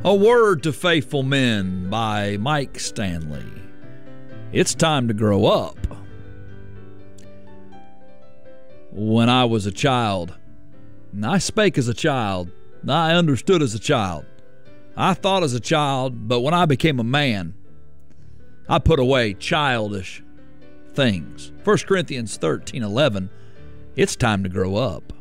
A Word to Faithful Men by Mike Stanley. It's time to grow up. When I was a child, I spake as a child, I understood as a child, I thought as a child, but when I became a man, I put away childish things. 1 Corinthians 13:11, it's time to grow up.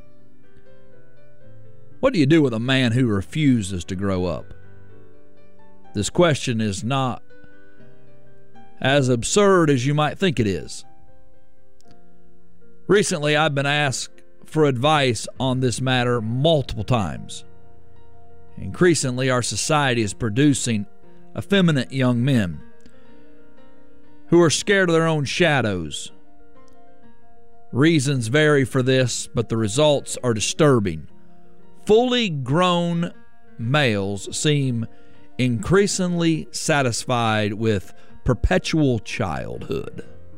What do you do with a man who refuses to grow up? This question is not as absurd as you might think it is. Recently, I've been asked for advice on this matter multiple times. Increasingly, our society is producing effeminate young men who are scared of their own shadows. Reasons vary for this, but the results are disturbing. Fully grown males seem increasingly satisfied with perpetual childhood.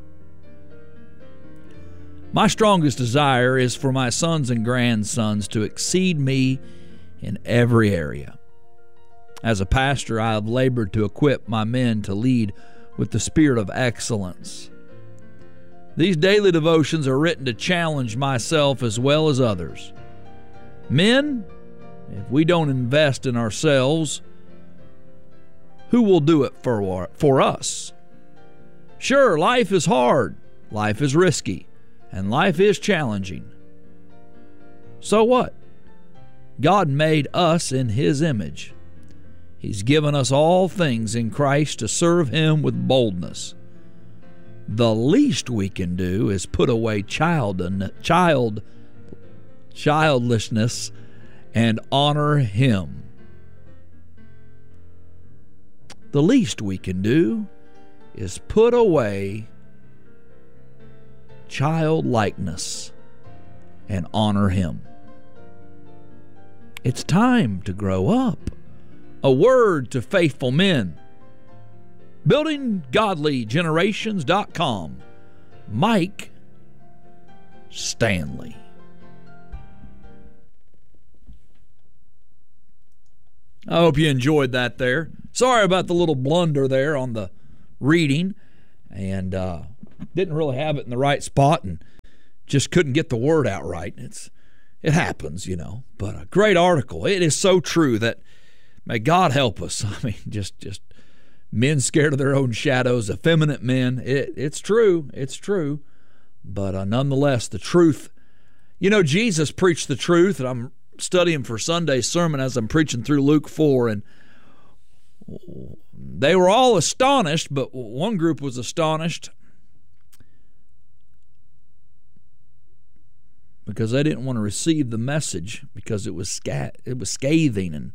My strongest desire is for my sons and grandsons to exceed me in every area. As a pastor, I have labored to equip my men to lead with the spirit of excellence. These daily devotions are written to challenge myself as well as others. Men, if we don't invest in ourselves, who will do it for us? Sure, life is hard, life is risky, and life is challenging. So what? God made us in His image. He's given us all things in Christ to serve Him with boldness. The least we can do is put away childishness and honor Him. The least we can do is put away childlikeness and honor Him. It's time to grow up. A word to faithful men. BuildingGodlyGenerations.com. Mike Stanley. I hope you enjoyed that there. Sorry about the little blunder there on the reading, and didn't really have it in the right spot and just couldn't get the word out right. It happens, you know. But a great article. It is so true that may God help us. I mean, just men scared of their own shadows, effeminate men. It's true. It's true. But nonetheless, the truth. You know, Jesus preached the truth, and I'm studying for Sunday's sermon as I'm preaching through Luke 4, and they were all astonished, but one group was astonished because they didn't want to receive the message because it was scathing and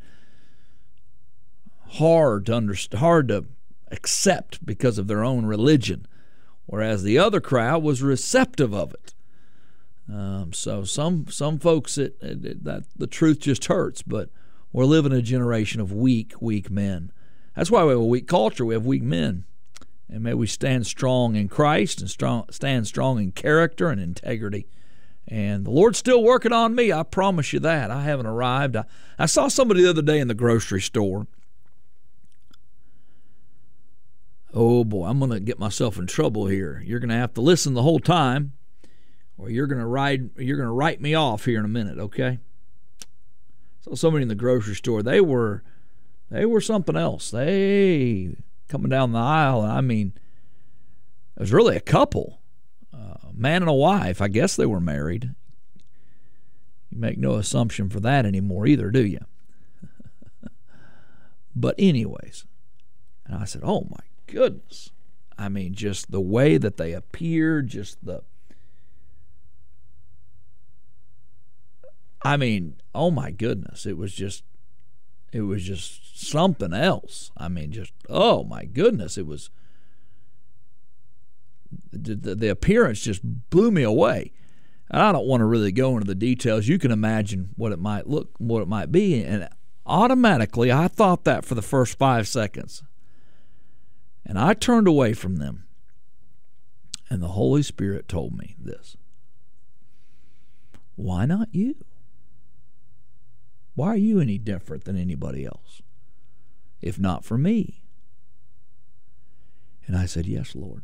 hard to accept because of their own religion, whereas the other crowd was receptive of it. So some folks that the truth just hurts, but we're living in a generation of weak men. That's why we have a weak culture. We have weak men, and may we stand strong in Christ and stand strong in character and integrity. And the Lord's still working on me. I promise you that. I haven't arrived. I saw somebody the other day in the grocery store. Oh boy, I'm going to get myself in trouble here. You're going to have to listen the whole time, or you're going to write me off here in a minute, okay? So somebody in the grocery store, they were something else. They coming down the aisle, I mean, it was really a couple, a man and a wife. I guess they were married. You make no assumption for that anymore either, do you? But anyways, and I said, oh my goodness. I mean, just the way that they appeared, oh my goodness, it was just something else. I mean, just, oh my goodness, it was, the appearance just blew me away. And I don't want to really go into the details. You can imagine what it might be. And automatically, I thought that for the first 5 seconds. And I turned away from them. And the Holy Spirit told me this. Why not you? Why are you any different than anybody else? if not for me? And I said, yes, Lord.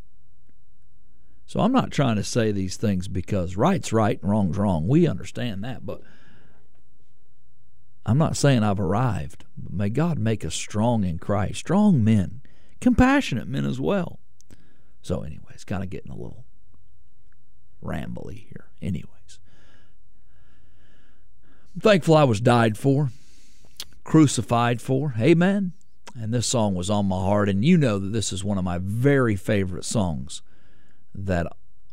So I'm not trying to say these things because right's right and wrong's wrong. We understand that, but I'm not saying I've arrived. But may God make us strong in Christ, strong men, compassionate men as well. So anyways, kind of getting a little rambly here. Anyways, I'm thankful I was died for, crucified for. Amen. And this song was on my heart, and you know that this is one of my very favorite songs that,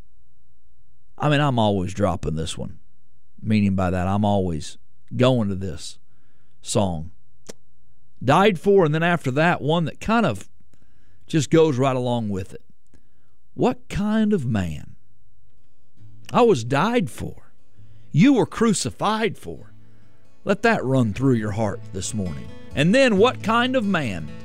I'm always dropping this one. Meaning by that, I'm always going to this song. Died for, and then after that, one that kind of just goes right along with it. What kind of man? I was died for. You were crucified for. Let that run through your heart this morning. And then, what kind of man